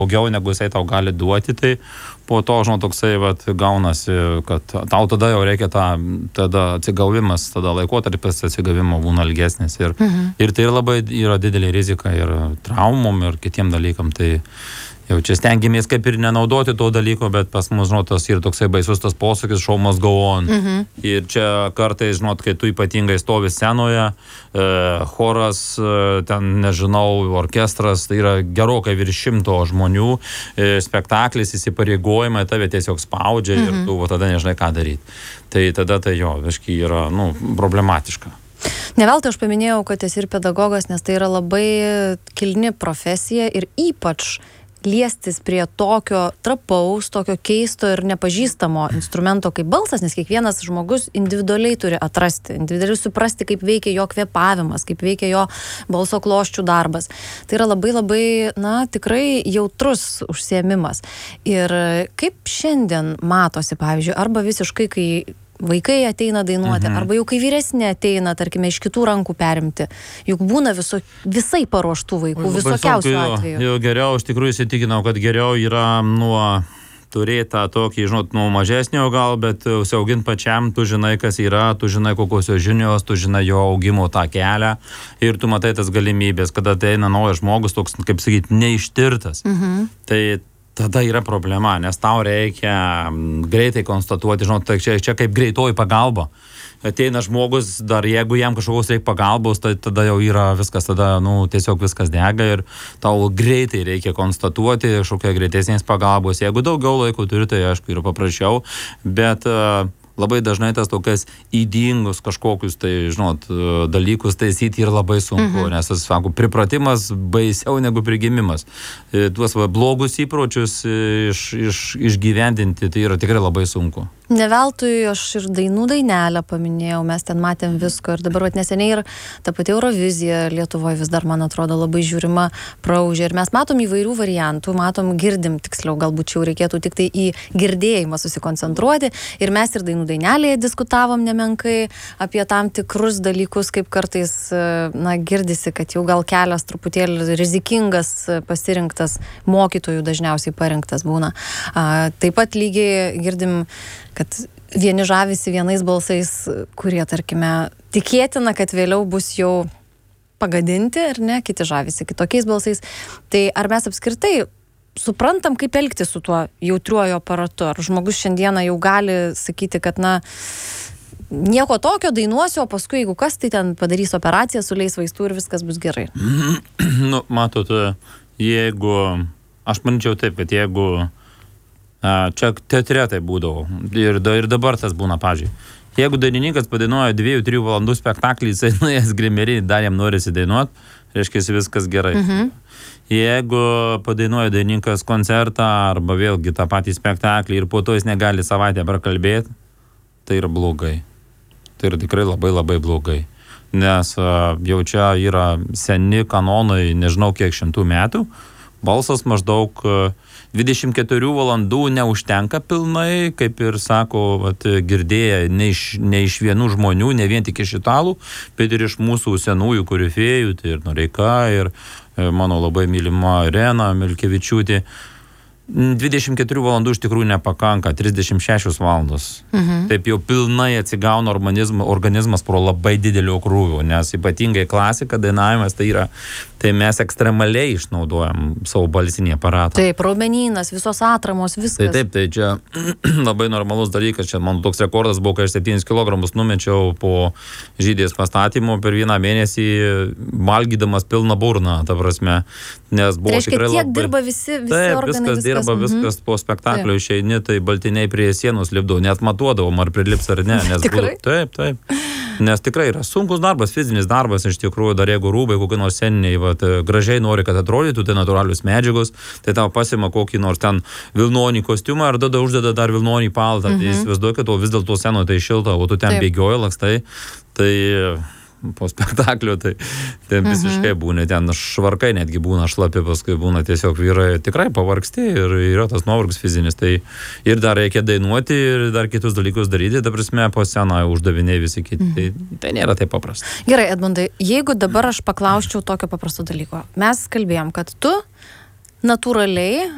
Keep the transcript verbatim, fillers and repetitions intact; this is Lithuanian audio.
daugiau negu jisai tau gali duoti, tai po to, žinau, toksai, vat, gaunasi, kad tau tada jau reikia tą, tada atsigavimas, tada laikotarpis atsigavimo būna ilgesnis. Ir, mhm. ir tai labai yra didelė rizika ir traumom, ir kitiem dalykam. Tai jau čia stengiamės kaip ir nenaudoti to dalyko, bet pas mus, žinot, tas yra toksai baisus tas posakis, show must go on. Mhm. Ir čia kartais, žinot, kai tu ypatingai stovi scenoje, e, choras, e, ten, nežinau, orkestras, tai yra gerokai virš šimto žmonių, e, spektaklis, įsipareigojimai, tave tiesiog spaudžia mhm. ir tu va, tada nežinai, ką daryti. Tai tada tai jo, viškai yra, nu, problematiška. Neveltui aš paminėjau, kad esi ir pedagogas, nes tai yra labai kilni profesija ir ypač liestis prie tokio trapaus, tokio keisto ir nepažįstamo instrumento kaip balsas, nes kiekvienas žmogus individualiai turi atrasti, individualiai suprasti, kaip veikia jo kvėpavimas, kaip veikia jo balso klosčių darbas. Tai yra labai labai, na, tikrai jautrus užsiėmimas. Ir kaip šiandien matosi, pavyzdžiui, arba visiškai, kai vaikai ateina dainuoti, mhm. arba jau kai vyresni ateina, tarkime, iš kitų rankų perimti. Juk būna viso, visai paruoštų vaikų, o, visokiausių atvejų. Jau geriau, iš tikrųjų įsitikinau, kad geriau yra nuo turėti tą tokį, žinot, nuo mažesnio gal, bet užsiaugint pačiam, tu žinai, kas yra, tu žinai, kokios jo žinios, tu žinai jo augimo tą kelią ir tu matai tas galimybės, kada ateina naujas žmogus, toks, kaip sakyti, neištirtas. Mhm. Tai tada yra problema, nes tau reikia greitai konstatuoti, žinot, tai čia, čia kaip greitoji pagalba. Ateina žmogus, dar jeigu jam kažkokios reikia pagalbos, tai tada jau yra viskas, tada, nu, tiesiog viskas dega ir tau greitai reikia konstatuoti kažkokia greitesnės pagalbos. Jeigu daugiau laiko turi, tai aišku, yra paprasčiau, bet uh, labai dažnai tas tokias įdingus kažkokius, tai, žinot, dalykus taisyti yra labai sunku, mhm. nes, aš sakau, pripratimas baisiau negu prigimimas. Tuos va, blogus įpročius iš, iš, išgyvendinti, tai yra tikrai labai sunku. Neveltui aš ir dainų dainelę paminėjau, mes ten matėm visko ir dabar vat, neseniai ir ta pati Eurovizija Lietuvoje vis dar, man atrodo, labai žiūrima praūžė ir mes matom įvairių variantų, matom, girdim, tiksliau, galbūt čia reikėtų tik tai į girdėjimą susikoncentruoti ir mes ir dainų dainelėje diskutavom nemenkai apie tam tikrus dalykus, kaip kartais, na, girdisi, kad jau gal kelias truputėlį rizikingas pasirinktas, mokytojų dažniausiai parinktas būna. A, taip pat lygiai girdim, kad vieni žavisi vienais balsais, kurie, tarkime, tikėtina, kad vėliau bus jau pagadinti, ar ne, kiti žavisi kitokiais balsais. Tai ar mes apskritai suprantam, kaip elgtis su tuo jautriuoju aparatu? Ar žmogus šiandieną jau gali sakyti, kad, na, nieko tokio dainuosiu, o paskui, jeigu kas, tai ten padarys operaciją, suleis vaistų ir viskas bus gerai? Nu, matot, jeigu, aš manyčiau taip, kad jeigu čia teatre tai būdavo. Ir, ir dabar tas būna, pavyzdžiui. Jeigu dainininkas padainuoja dviejų trijų valandų spektaklį, jisai nuėjęs grimerį, dar jam norisi dainuot, reiškia, viskas gerai. Mhm. Jeigu padainuoja dainininkas koncertą arba vėlgi tą patį spektaklį ir po to jis negali savaitę prakalbėti, tai yra blogai. Tai yra tikrai labai labai blogai. Nes jau čia yra seni kanonai, nežinau kiek šimtų metų, balsas maždaug dvidešimt keturių valandų neužtenka pilnai, kaip ir sako, vat, girdėję ne iš, ne iš vienų žmonių, ne vien tik iš italų, bet ir iš mūsų senųjų korifėjų, tai ir Noreika, ir mano labai mylima Irena Milkevičiūtė. dvidešimt keturių valandų iš tikrųjų nepakanka, trisdešimt šešios valandos. Mhm. Taip jau pilnai atsigauna organizmas, organizmas pro labai didelio krūvio, nes ypatingai klasika, dainavimas, tai yra, tai mes ekstremaliai išnaudojam savo balsinį aparatą. Taip, raumenynas, visos atramos, viskas. Tai taip, tai čia labai normalus dalykas, čia mano toks rekordas buvo, kai aš septynis kilogramus numečiau po žydės pastatymo per vieną mėnesį, valgydamas pilną burną, ta prasme, nes buvo reiškia, tikrai labai... labai... dirba visi, visi taip, organai, viskas dirba, mhm. viskas po spektaklio taip. Išeini, tai baltiniai prie sienos lipdau, net matuodavom, ar prilips ar ne. Nes tikrai? Būtų, taip, taip. Nes tikrai yra sunkus darbas, fizinis darbas, iš tikrųjų, dar jeigu rūbai, kokie nors seniniai, vat, gražiai nori, kad atrodytų, tai natūralius medžiagos, tai tau pasima kokį nors ten vilnonį kostiumą ir tada uždeda dar vilnonį paltą. Mhm. Tai įsivaizduoju, kad to vis dėlto seno tai šilta, o tu ten taip. Bėgioji, lakstai, tai... po spektaklio, tai ten visiškai būna, ten švarkai netgi būna šlapi, paskui būna tiesiog vyrai tikrai pavargsti ir yra tas nuovargis fizinis, tai ir dar reikia dainuoti ir dar kitus dalykus daryti, ta prasme, po sceną uždaviniai visi kiti, mhm. tai, tai nėra taip paprasta. Gerai, Edmundai, jeigu dabar aš paklausčiau tokio paprasto dalyko, mes kalbėjom, kad tu natūraliai